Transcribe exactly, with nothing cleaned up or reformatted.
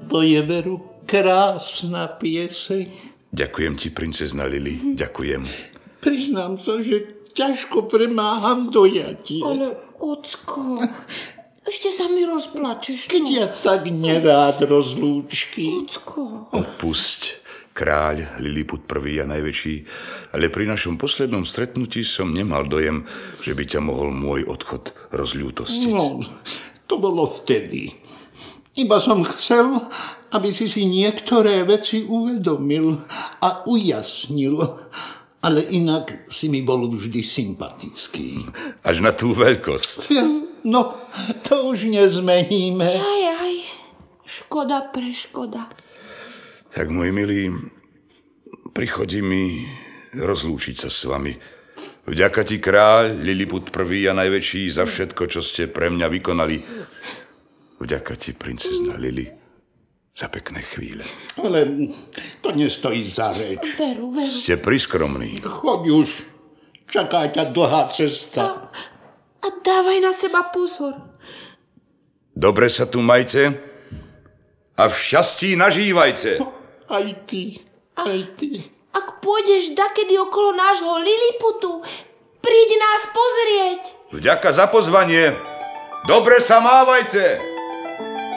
To je veru krásna pieseň. Ďakujem ti, princezna Lili, ďakujem. Priznám sa, že ťažko premáham dojatie. Ale, ocko, ešte sa mi rozplačeš. Keď ja tak nerád rozlúčky. Ocko. Odpusť, kráľ Liliput prvý a najväčší, ale pri našom poslednom stretnutí som nemal dojem, že by ťa mohol môj odchod rozľútostiť. No, to bolo vtedy. Iba som chcel, aby si si niektoré veci uvedomil a ujasnil. Ale inak si mi bol vždy sympatický. Až na tú veľkosť. Ja, no, to už nezmeníme. Aj, aj, škoda pre škoda. Tak, môj milý, prichodí mi rozlúčiť sa s vami. Vďaka ti, kráľ Liliput prvý a najväčší, za všetko, čo ste pre mňa vykonali. Vďaka ti, princezna Lili, za pekné chvíle. Ale to nestojí za reč. Veru, veru. Ste priskromní. Choď už, čaká ťa dlhá cesta. A, a dávaj na seba pozor. Dobre sa tu majte a v šťastí nažívajte. Aj ty, aj ty. Ak pôjdeš dakedy okolo nášho Liliputu, príď nás pozrieť. Vďaka za pozvanie. Dobre sa mávajte.